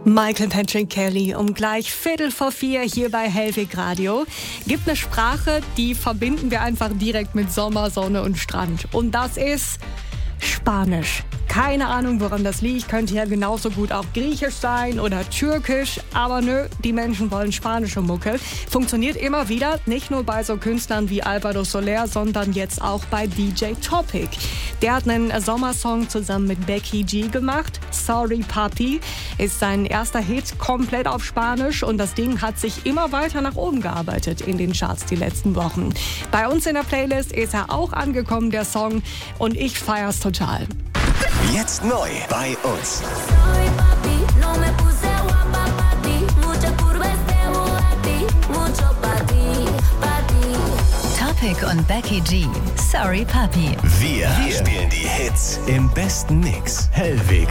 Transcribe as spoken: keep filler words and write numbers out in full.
Michael Patrick Kelly um gleich Viertel vor vier hier bei Hellweg Radio. Gibt eine Sprache, die verbinden wir einfach direkt mit Sommer, Sonne und Strand. Und das ist Spanisch. Keine Ahnung, woran das liegt. Könnte ja genauso gut auch Griechisch sein oder Türkisch. Aber nö, die Menschen wollen spanische Mucke. Funktioniert immer wieder, nicht nur bei so Künstlern wie Alvaro Soler, sondern jetzt auch bei D J Topic. Der hat einen Sommersong zusammen mit Becky G gemacht. Sorry Papi ist sein erster Hit komplett auf Spanisch. Und das Ding hat sich immer weiter nach oben gearbeitet in den Charts die letzten Wochen. Bei uns in der Playlist ist er auch angekommen, der Song. Und ich feier's total. Jetzt neu bei uns. Topic und Becky G. Sorry Papi. Wir, Wir spielen die Hits im besten Mix. Hellweg